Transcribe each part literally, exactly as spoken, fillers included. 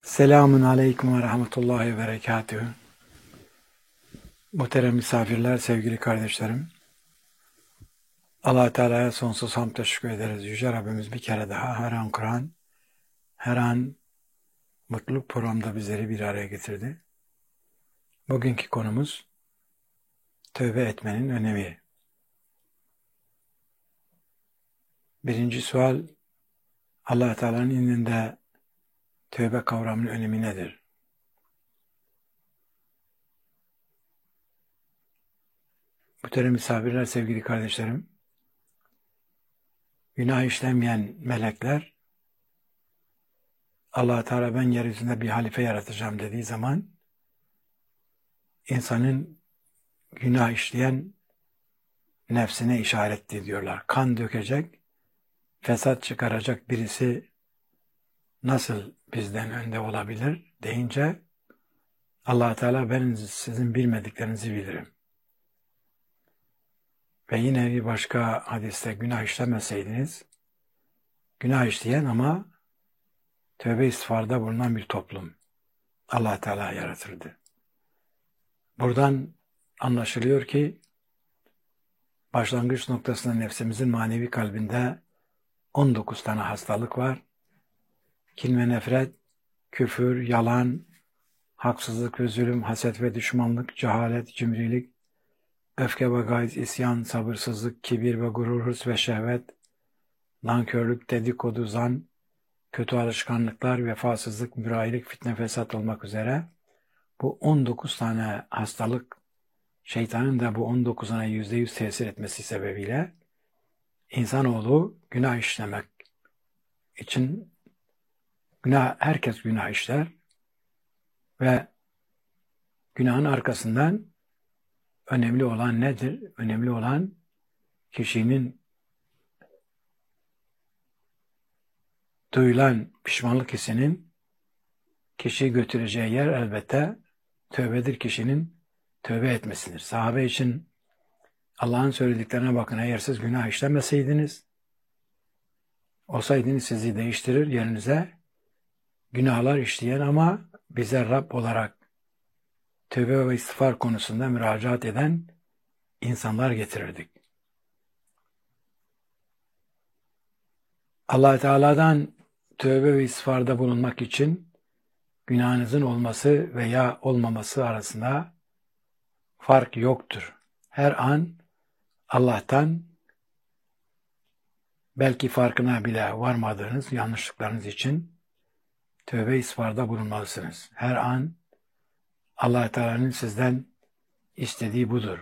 Selamun aleyküm ve rahmetullahi ve berekatühü. Muhterem misafirler, sevgili kardeşlerim. Allah-u Teala'ya sonsuz hamd teşekkür ederiz. Yüce Rabbimiz bir kere daha her an Kur'an, her an mutluluk programda bizleri bir araya getirdi. Bugünkü konumuz tövbe etmenin önemi. Birinci sual, Allah-u Teala'nın indinde tövbe kavramının önemi nedir? Muhterem misafirler, sevgili kardeşlerim, günah işlemeyen melekler, Allah-u Teala ben yeryüzünde bir halife yaratacağım dediği zaman, insanın günah işleyen nefsine işaret ediyorlar. Kan dökecek, fesat çıkaracak birisi nasıl bizden önde olabilir deyince, Allah-u Teala ben sizin bilmediklerinizi bilirim. Ve yine bir başka hadiste günah işlemeseydiniz, günah işleyen ama tövbe istiğfarda bulunan bir toplum Allah-u Teala yaratırdı. Buradan anlaşılıyor ki başlangıç noktasında nefsimizin manevi kalbinde on dokuz tane hastalık var. Kin ve nefret, küfür, yalan, haksızlık ve zulüm, haset ve düşmanlık, cehalet, cimrilik, öfke ve gayz, isyan, sabırsızlık, kibir ve gurur, hırs ve şehvet, nankörlük, dedikodu, zan, kötü alışkanlıklar, vefasızlık, mürayilik, fitne, fesat olmak üzere bu on dokuz tane hastalık, şeytanın da bu on dokuzuna yüzde yüz tesir etmesi sebebiyle insanoğlu günah işlemek için günah, herkes günah işler ve günahın arkasından önemli olan nedir? Önemli olan kişinin duyulan pişmanlık hissinin kişiyi götüreceği yer elbette tövbedir, kişinin tövbe etmesidir. Sahabe için Allah'ın söylediklerine bakın, eğer siz günah işlemeseydiniz, olsaydınız sizi değiştirir, yerinize günahlar işleyen ama bize Rab olarak tövbe ve istiğfar konusunda müracaat eden insanlar getirirdik. Allah-u Teala'dan tövbe ve istiğfarda bulunmak için günahınızın olması veya olmaması arasında fark yoktur. Her an Allah'tan belki farkına bile varmadığınız yanlışlıklarınız için tövbe istiğfarda bulunmalısınız. Her an Allah-u Teala'nın sizden istediği budur.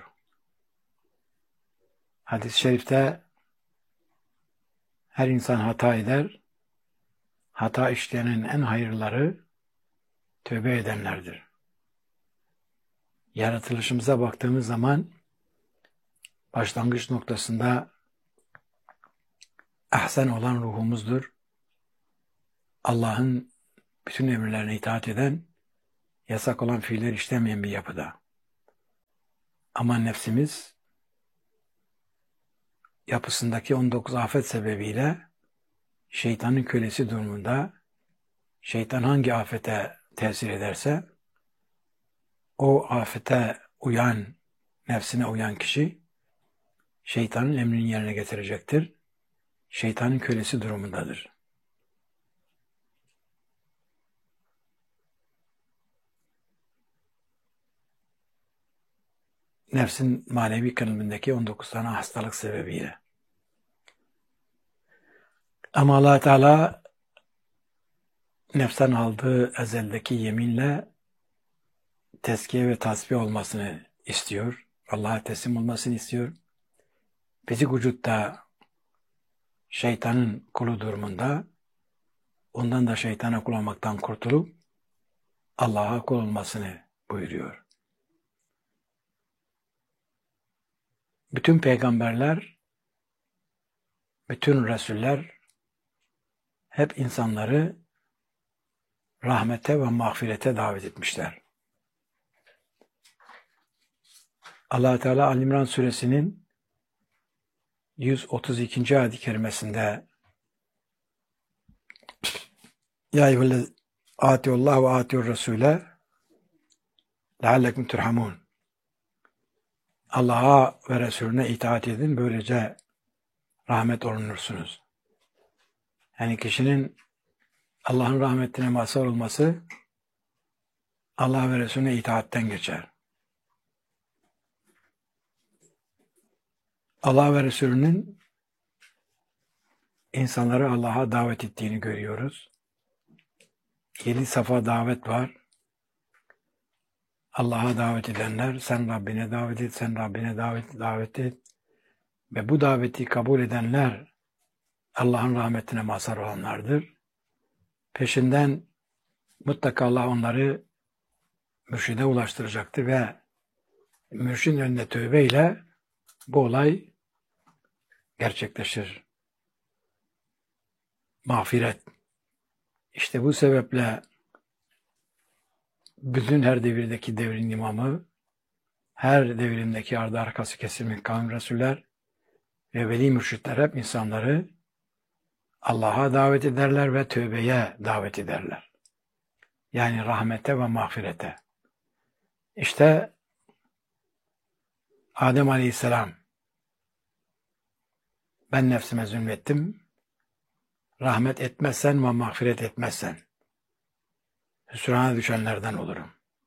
Hadis-i şerifte her insan hata eder, hata işleyenin en hayırları tövbe edenlerdir. Yaratılışımıza baktığımız zaman başlangıç noktasında ahsen olan ruhumuzdur. Allah'ın bütün emirlerine itaat eden, yasak olan fiiller işlemeyen bir yapıda. Ama nefsimiz yapısındaki on dokuz afet sebebiyle şeytanın kölesi durumunda, şeytan hangi afete tesir ederse o afete uyan, nefsine uyan kişi şeytanın emrini yerine getirecektir. Şeytanın kölesi durumundadır. Nefsin manevi kalbindeki on dokuz tane hastalık sebebiyle. Ama Allah Teala nefsten aldığı ezeldeki yeminle tezkiye ve tasfiye olmasını istiyor. Allah'a teslim olmasını istiyor. Fizik vücutta şeytanın kulu durumunda ondan da şeytana kul olmaktan kurtulup Allah'a kul olmasını buyuruyor. Bütün peygamberler, bütün Resuller hep insanları rahmete ve mağfirete davet etmişler. Allah Teala Ali İmran suresinin yüz otuz ikinci ayet-i kerimesinde Ya Atiullah ve atiur Resul'e leallekum turhamun. Allah'a ve Resulüne itaat edin, böylece rahmet olunursunuz. Yani kişinin Allah'ın rahmetine mazhar olması Allah ve Resulüne itaatten geçer. Allah ve Resulünün insanları Allah'a davet ettiğini görüyoruz. Yedi safa davet var. Allah'a davet edenler, sen Rabbine davet et, sen Rabbine davet, davet et. Ve bu daveti kabul edenler Allah'ın rahmetine mazhar olanlardır. Peşinden mutlaka Allah onları mürşide ulaştıracaktır ve mürşidin önünde tövbeyle bu olay gerçekleşir. Mağfiret. İşte bu sebeple bütün her devirdeki devrin imamı, her devrimdeki ardı arkası kesilmiş kavim Resuller ve veli mürşitler hep insanları Allah'a davet ederler ve tövbeye davet ederler. Yani rahmete ve mağfirete. İşte Adem Aleyhisselam, ben nefsime zulmettim, rahmet etmezsen ve mağfiret etmezsen hüsrana düşenlerden olurum.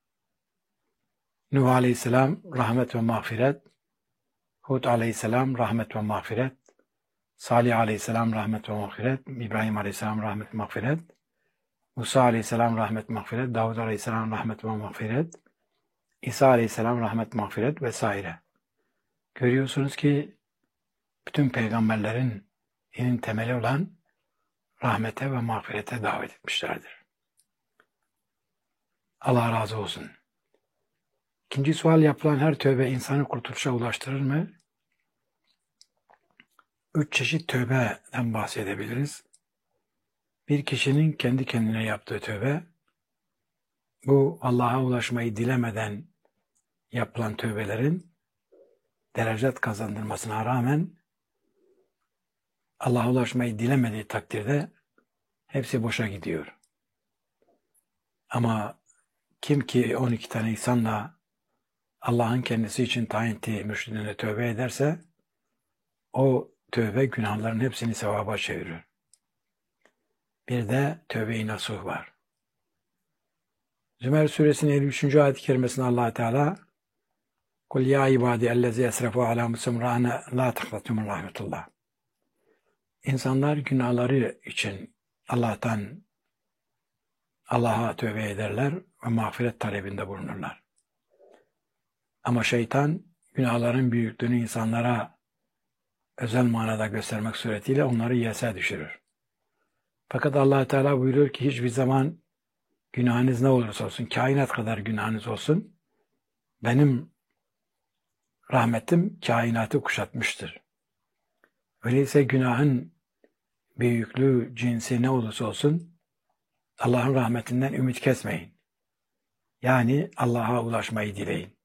Nuh Aleyhisselam rahmet ve mağfiret, Hud Aleyhisselam rahmet ve mağfiret, Salih Aleyhisselam rahmet ve mağfiret, İbrahim Aleyhisselam rahmet ve mağfiret, Musa Aleyhisselam rahmet ve mağfiret, Davud Aleyhisselam rahmet ve mağfiret, İsa Aleyhisselam rahmet ve mağfiret vesaire. Görüyorsunuz ki bütün peygamberlerin en temeli olan rahmete ve mağfirete davet etmişlerdir. Allah razı olsun. İkinci sual, yapılan her tövbe insanı kurtuluşa ulaştırır mı? Üç çeşit tövbeden bahsedebiliriz. Bir kişinin kendi kendine yaptığı tövbe, bu Allah'a ulaşmayı dilemeden yapılan tövbelerin derecat kazandırmasına rağmen Allah'a ulaşmayı dilemediği takdirde hepsi boşa gidiyor. Ama kim ki on iki tane insanla Allah'ın kendisi için tayin ettiği mürşidine tövbe ederse o tövbe günahların hepsini sevaba çevirir. Bir de tövbe-i nasuh var. Zümer suresinin elli üçüncü ayet-i kerimesinde Allah Teala "Kul ya ibadi ellezî esrefû alâ enfusihim lâ taknatû min rahmetullah." İnsanlar günahları için Allah'tan Allah'a tövbe ederler ve mağfiret talebinde bulunurlar. Ama şeytan günahların büyüklüğünü insanlara özel manada göstermek suretiyle onları yese düşürür. Fakat Allah Teala buyuruyor ki hiçbir zaman günahınız ne olursa olsun, kainat kadar günahınız olsun, benim rahmetim kainatı kuşatmıştır. Öyleyse günahın büyüklüğü, cinsi ne olursa olsun Allah'ın rahmetinden ümit kesmeyin. Yani Allah'a ulaşmayı dileyin.